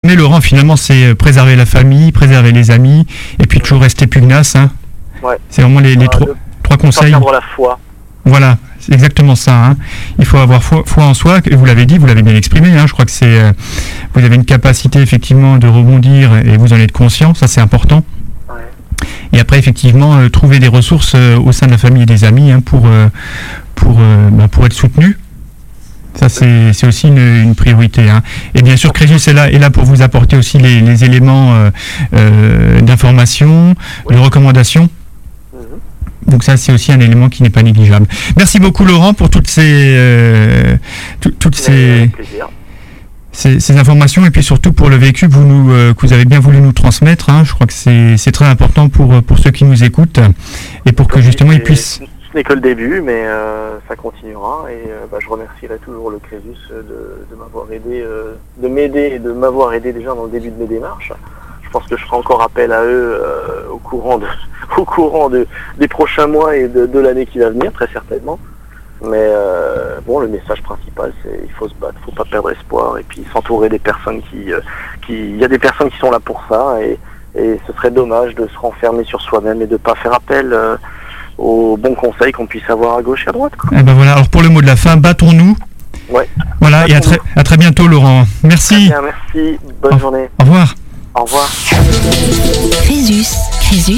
retenez, Laurent, finalement, c'est préserver la famille, préserver les amis, et puis toujours rester pugnace. Hein. Ouais. C'est vraiment les trois conseils. Perdre la foi. Voilà, c'est exactement ça. Hein. Il faut avoir foi en soi, et vous l'avez dit, vous l'avez bien exprimé. Hein. Je crois que vous avez une capacité effectivement de rebondir, et vous en êtes conscient, ça c'est important. Et après, effectivement, trouver des ressources au sein de la famille et des amis hein, pour être soutenu. Ça, c'est aussi une priorité. Hein. Et bien sûr, Crésus est là pour vous apporter aussi les éléments d'information, de recommandation. Donc ça, c'est aussi un élément qui n'est pas négligeable. Merci beaucoup, Laurent, pour toutes ces informations et puis surtout pour le vécu que vous avez bien voulu nous transmettre. Hein. Je crois que c'est très important pour ceux qui nous écoutent et pour que justement ils puissent... Ce n'est que le début, mais ça continuera et je remercierai toujours le Crésus de m'avoir aidé, de m'aider et de m'avoir aidé déjà dans le début de mes démarches. Je pense que je ferai encore appel à eux au courant des prochains mois et de l'année qui va venir, très certainement. Mais le message principal, c'est il faut se battre, il faut pas perdre espoir et puis s'entourer des personnes il y a des personnes qui sont là pour ça et ce serait dommage de se renfermer sur soi-même et de pas faire appel aux bons conseils qu'on puisse avoir à gauche et à droite. Quoi. Et ben voilà, alors pour le mot de la fin, battons-nous. Ouais. Voilà, et à très bientôt, Laurent. Merci. Très bien, merci, bonne journée. Au revoir. Au revoir. Crésus